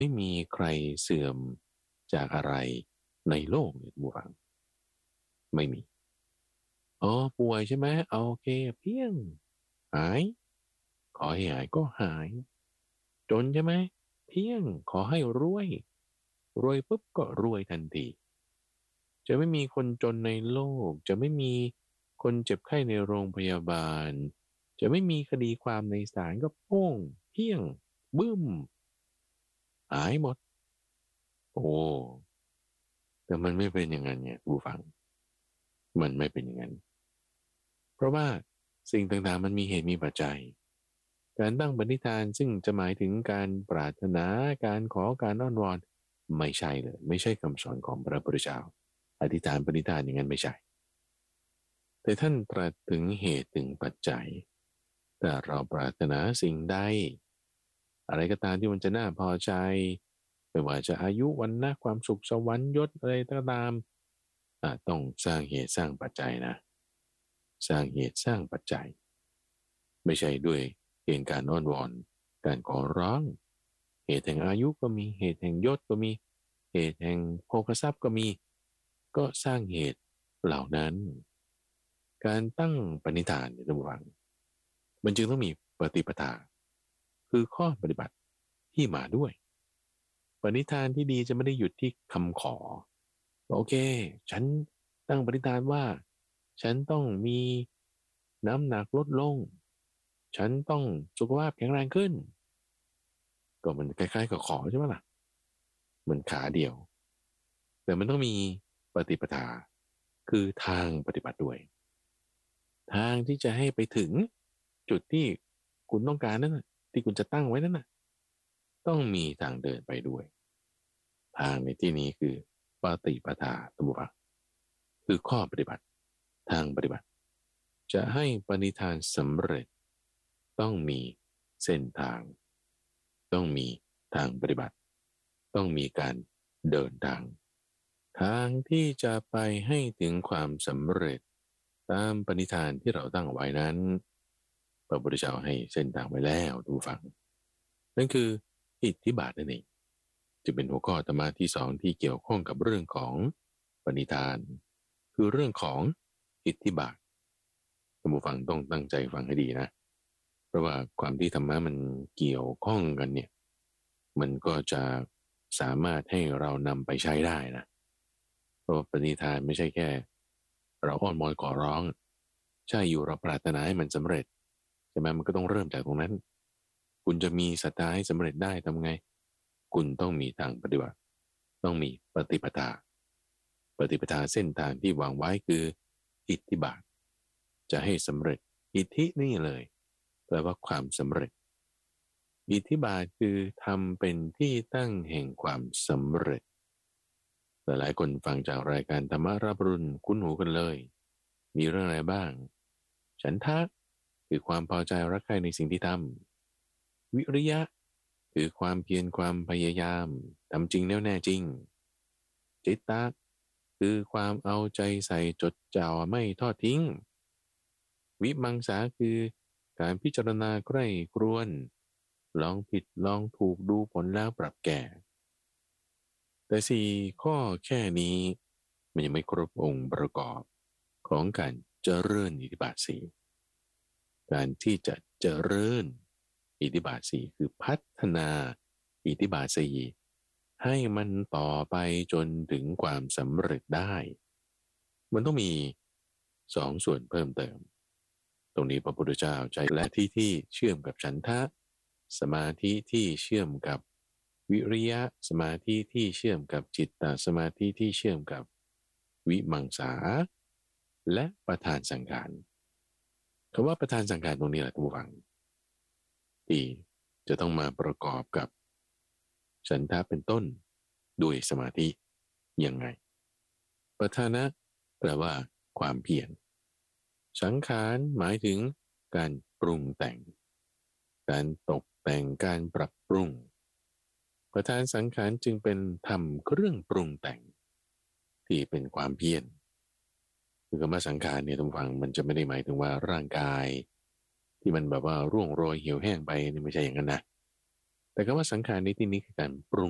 ไม่มีใครเสื่อมจากอะไรในโลกเนี่ยบุฟังไม่มีอ๋อป่วยใช่ไหมเอาโอเคเพียงหายขอให้หายก็หายจนใช่ไหมเพียงขอให้รวยรวยปุ๊บก็รวยทันทีจะไม่มีคนจนในโลกจะไม่มีคนเจ็บไข้ในโรงพยาบาลจะไม่มีคดีความในศาลก็โป้งเพียงบึ้มหายหมดโอ้แต่มันไม่เป็นอย่างนั้นเนี่ยผู้ฟังมันไม่เป็นอย่างนั้นเพราะว่าสิ่งต่างๆมันมีเหตุมีปัจจัยการตั้งปณิธานซึ่งจะหมายถึงการปรารถนาการขอการอ้อนวอนไม่ใช่เลยไม่ใช่คำสอนของพระพุทธเจ้าอธิษฐานปณิธานอย่างนั้นไม่ใช่แต่ท่านตรัสถึงเหตุถึงปัจจัยแต่เราปรารถนาสิ่งใดอะไรก็ตามที่มันจะน่าพอใจไม่ว่าจะอายุวันนะความสุขสวรรค์ยศอะไรก็ตามต้องสร้างเหตุสร้างปัจจัยนะสร้างเหตุสร้างปัจจัยไม่ใช่ด้วยเพียงการอ้อนวอนการขอร้องเหตุแห่งอายุก็มีเหตุแห่งยศก็มีเหตุแห่งโภคทรัพย์ก็มีก็สร้างเหตุเหล่านั้นการตั้งปณิธานในระหว่างมันจึงต้องมีปฏิปทาคือข้อปฏิบัติที่มาด้วยปณิธานที่ดีจะไม่ได้หยุดที่คำขอโอเคฉันตั้งปณิธานว่าฉันต้องมีน้ำหนักลดลงฉันต้องสุขภาพแข็งแรงขึ้นก็มันคล้ายๆกับขอใช่ไหมล่ะเหมือนขาเดียวแต่มันต้องมีปฏิปทาคือทางปฏิบัติด้วยทางที่จะให้ไปถึงจุดที่คุณต้องการนั่นน่ะที่คุณจะตั้งไว้นั่นน่ะต้องมีทางเดินไปด้วยทางในที่นี้คือปฏิปทาตัมบุญคือข้อปฏิบัติทางปฏิบัติจะให้ปณิธานสำเร็จต้องมีเส้นทางต้องมีทางปฏิบัติต้องมีการเดินทางทางที่จะไปให้ถึงความสำเร็จตามปณิธานที่เราตั้งไว้นั้นพระพุทธเจ้าให้เส้นทางไว้แล้วทุกฝังนั่นคืออิทธิบาทนั่นเองจะเป็นหัวข้อธรรมะที่สองที่เกี่ยวข้องกับเรื่องของปณิธานคือเรื่องของอิทธิบาทท่านผู้ฟังต้องตั้งใจฟังให้ดีนะเพราะว่าความที่ธรรมะมันเกี่ยวข้องกันเนี่ยมันก็จะสามารถให้เรานำไปใช้ได้นะเพราะปณิธานไม่ใช่แค่เราอ้อนวอนขอร้องใช่อยู่เราปรารถนาให้มันสำเร็จใช่ไหมมันก็ต้องเริ่มจากตรงนั้นคุณจะมีศรัทธาให้สำเร็จได้ทำไงคุณต้องมีทางปฏิบัติต้องมีปฏิปทาปฏิปทาเส้นทางที่วางไว้คืออิทธิบาทจะให้สำเร็จอิทธินี่เลยแปลว่าความสำเร็จอิทธิบาทคือทำเป็นที่ตั้งแห่งความสำเร็จหลายคนฟังจากรายการธรรมรับรุ่นคุ้นหูกันเลยมีเรื่องอะไรบ้างฉันทะคือความพอใจรักใคร่ในสิ่งที่ทำวิริยะคือความเพียรความพยายามทำจริงแน่วแน่จริงจิตตะคือความเอาใจใส่จดจ่อไม่ทอดทิ้งวิมังสาคือการพิจารณาใกล้ครวนลองผิดลองถูกดูผลแล้วปรับแก้แต่สี่ข้อแค่นี้มันยังไม่ครบองค์ประกอบของการเจริญอิทธิบาทสี่การที่จะเจริญอิทธิบาทสี่คือพัฒนาอิทธิบาทสี่ให้มันต่อไปจนถึงความสำเร็จได้มันต้องมีสองส่วนเพิ่มเติมตรงนี้พระพุทธเจ้าใจและที่เชื่อมกับฉันทะสมาธิที่เชื่อมกับวิริยะสมาธิที่เชื่อมกับจิตตสมาธิที่เชื่อมกับวิมังสาและประธานสังขารคำว่าประธานสังขารตรงนี้แหละทุกฝังที่จะต้องมาประกอบกับฉันทะเป็นต้นด้วยสมาธิยังไงประธานะแปลว่าความเพียรสังขารหมายถึงการปรุงแต่งการตกแต่งการปรับปรุงประธานสังขารจึงเป็นทำเครื่องปรุงแต่งที่เป็นความเพียรคือคำว่าสังขารเนี่ยทุกฝั่งมันจะไม่ได้หมายถึงว่าร่างกายที่มันแบบว่าร่วงโรยเหี่ยวแห้งไปนี่ไม่ใช่อย่างนั้นนะแต่คำว่าสังขารในที่นี้คือการปรุง